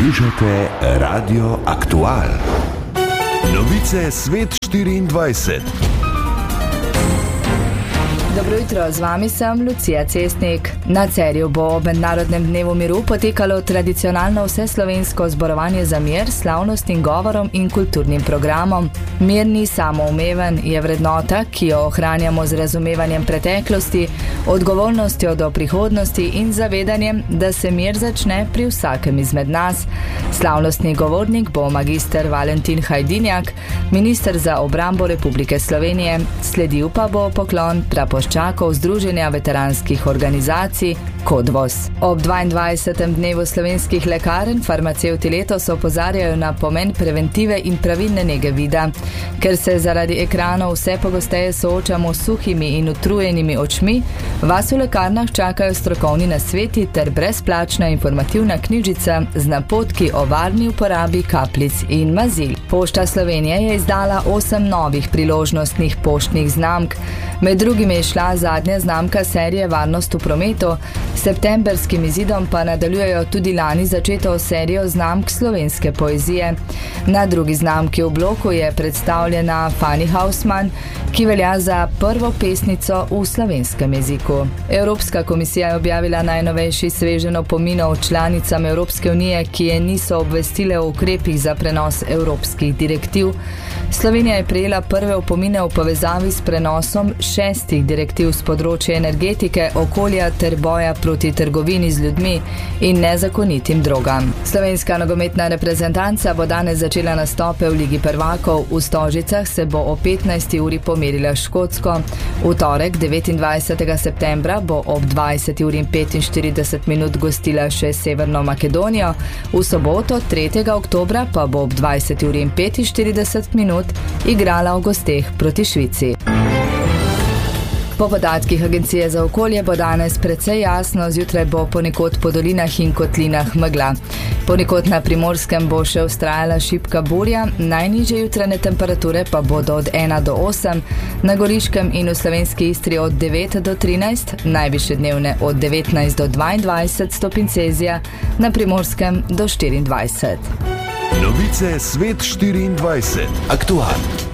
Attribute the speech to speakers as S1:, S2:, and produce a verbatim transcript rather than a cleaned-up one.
S1: Poslušate Radio Aktual. Novice Svet štiriindvajset.
S2: Dobro jutro, z vami sem Lucija Cestnik. Na Cerju bo ob Mednarodnem dnevu miru potekalo tradicionalno vseslovensko zborovanje za mir s slavnostnim govorom in kulturnim programom. Mir ni samoumeven, je vrednota, ki jo ohranjamo z razumevanjem preteklosti, odgovornostjo do prihodnosti in zavedanjem, da se mir začne pri vsakem izmed nas. Slavnostni govornik bo magister Valentin Hajdinjak, minister za obrambo Republike Slovenije, sledil pa bo poklon prapoščakov Združenja veteranskih organizacij Kodvos. Ob dvaindvajsetem dnevu slovenskih lekarn farmacevti letos opozarjajo na pomen preventive in pravilne nege vida. Ker se zaradi ekranov vse pogosteje soočamo s suhimi in utrujenimi očmi, vas v lekarnah čakajo strokovni nasveti ter brezplačna informativna knjižica z napotki o varni uporabi kapljic in mazil. Pošta Slovenije je izdala osem novih priložnostnih poštnih znamk. Med drugim je šla zadnja znamka serije Varnost v prometu, s septembrskim izidom pa nadaljujejo tudi lani začeto serijo znamk slovenske poezije. Na drugi znamki v bloku je predstavljena Fanny Hausmann, ki velja za prvo pesnico v slovenskem jeziku. Evropska komisija je objavila najnovejši sveženj opominov članicam Evropske unije, ki je niso obvestile o ukrepih za prenos evropskih direktiv. Slovenija je prejela prve opomine v povezavi s prenosom šestih direktiv z področja energetike, okolja ter boja proti trgovini z ljudmi in nezakonitim drogam. Slovenska nogometna reprezentanca bo danes začela nastope v Ligi prvakov. V Stožicah se bo o petnajsti uri pomerila s Škotsko. V torek devetindvajsetega septembra bo ob dvajseti uri in petinštirideset minut gostila še Severno Makedonijo. V soboto tretjega oktobra pa bo ob dvajseti uri in petinštirideset minut igrala v gosteh proti Švici. Po podatkih Agencije za okolje bo danes precej jasno, zjutraj bo ponekod po dolinah in kotlinah megla. Ponekod na Primorskem bo še vztrajala šibka burja, najnižje jutranje temperature pa bodo od ena do osem, na Goriškem in v Slovenski Istri od devet do trinajst, najvišje dnevne od devetnajst do dvaindvajset stopinj Celzija, na Primorskem do štiriindvajset.
S1: Novice Svet štiriindvajset. Aktual.